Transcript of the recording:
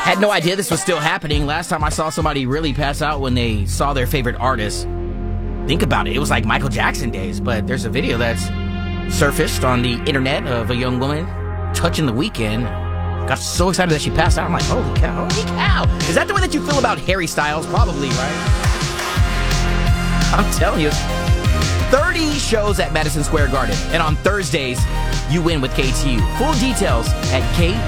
Had no idea this was still happening. Last time I saw somebody really pass out when they saw their favorite artist. Think about it. It was like Michael Jackson days, but there's a video that's surfaced on the internet of a young woman touching The Weeknd. Got so excited that she passed out. I'm like, holy cow, holy cow. Is that the way that you feel about Harry Styles? Probably, right? I'm telling you. 30 shows at Madison Square Garden. And on Thursdays, you win with KTU. Full details at KTU.